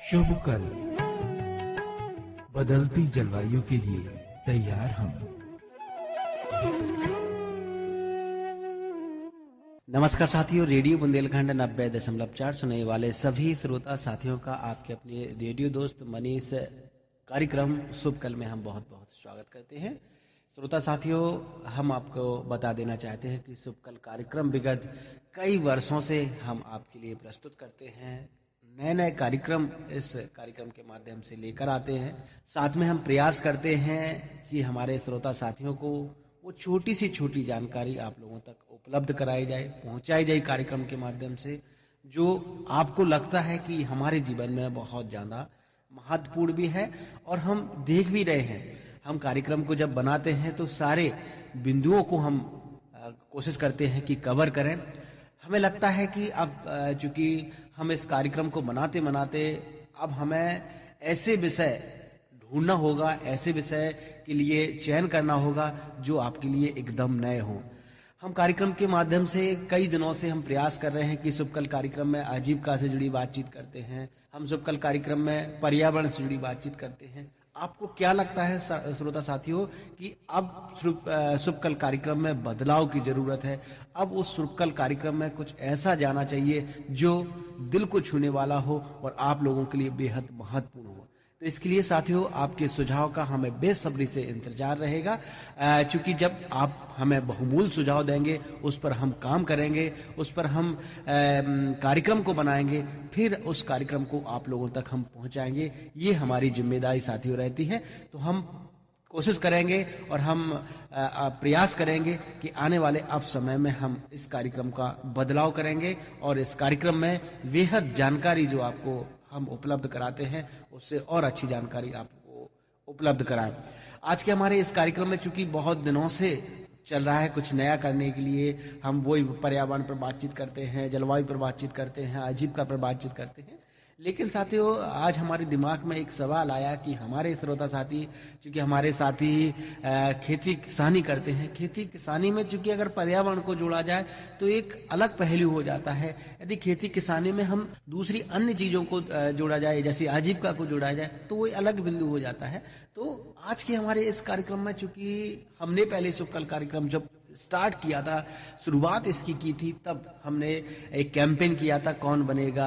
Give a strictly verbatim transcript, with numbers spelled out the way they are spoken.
शुभ कल। बदलती जलवायु के लिए तैयार हम। नमस्कार साथियों, रेडियो बुंदेलखंड नब्बे दशमलव चार सुनने वाले सभी श्रोता साथियों का आपके अपने रेडियो दोस्त मनीष कार्यक्रम शुभ कल में हम बहुत बहुत स्वागत करते हैं। श्रोता साथियों, हम आपको बता देना चाहते हैं कि शुभ कल कार्यक्रम विगत कई वर्षों से हम आपके लिए प्रस्तुत करते हैं। नए नए कार्यक्रम इस कार्यक्रम के माध्यम से लेकर आते हैं। साथ में हम प्रयास करते हैं कि हमारे श्रोता साथियों को वो छोटी सी छोटी जानकारी आप लोगों तक उपलब्ध कराई जाए, पहुंचाई जाए कार्यक्रम के माध्यम से, जो आपको लगता है कि हमारे जीवन में बहुत ज़्यादा महत्वपूर्ण भी है और हम देख भी रहे हैं। हम कार्यक्रम को जब बनाते हैं तो सारे बिंदुओं को हम कोशिश करते हैं कि कवर करें। हमें लगता है कि अब चूंकि हम इस कार्यक्रम को बनाते बनाते अब हमें ऐसे विषय ढूंढना होगा, ऐसे विषय के लिए चयन करना होगा जो आपके लिए एकदम नए हों। हम कार्यक्रम के माध्यम से कई दिनों से हम प्रयास कर रहे हैं कि शुभ कल कार्यक्रम में आजीविका से जुड़ी बातचीत करते हैं, हम शुभ कल कार्यक्रम में पर्यावरण से जुड़ी बातचीत करते हैं। आपको क्या लगता है श्रोता साथियों कि अब शुभ कल कार्यक्रम में बदलाव की जरूरत है? अब उस शुभ कल कार्यक्रम में कुछ ऐसा जाना चाहिए जो दिल को छूने वाला हो और आप लोगों के लिए बेहद महत्वपूर्ण हो। तो इसके लिए साथियों आपके सुझाव का हमें बेसब्री से इंतजार रहेगा, क्योंकि जब आप हमें बहुमूल्य सुझाव देंगे उस पर हम काम करेंगे, उस पर हम कार्यक्रम को बनाएंगे, फिर उस कार्यक्रम को आप लोगों तक हम पहुंचाएंगे। ये हमारी जिम्मेदारी साथियों रहती है। तो हम कोशिश करेंगे और हम प्रयास करेंगे कि आने वाले अब समय में हम इस कार्यक्रम का बदलाव करेंगे और इस कार्यक्रम में बेहद जानकारी जो आपको हम उपलब्ध कराते हैं उससे और अच्छी जानकारी आपको उपलब्ध कराएं। आज के हमारे इस कार्यक्रम में चूंकि बहुत दिनों से चल रहा है कुछ नया करने के लिए, हम वही पर्यावरण पर बातचीत करते हैं, जलवायु पर बातचीत करते हैं, आजीविका पर बातचीत करते हैं। लेकिन साथियों आज हमारे दिमाग में एक सवाल आया कि हमारे श्रोता साथी, चूंकि हमारे साथी खेती किसानी करते हैं, खेती किसानी में चूंकि अगर पर्यावरण को जोड़ा जाए तो एक अलग पहलू हो जाता है। यदि खेती किसानी में हम दूसरी अन्य चीजों को जोड़ा जाए, जैसे आजीविका को जोड़ा जाए, तो वो अलग बिंदु हो जाता है। तो आज के हमारे इस कार्यक्रम में चूंकि हमने पहले शुभ कल कार्यक्रम जब स्टार्ट किया था, शुरुआत इसकी की थी, तब हमने एक कैंपेन किया था, कौन बनेगा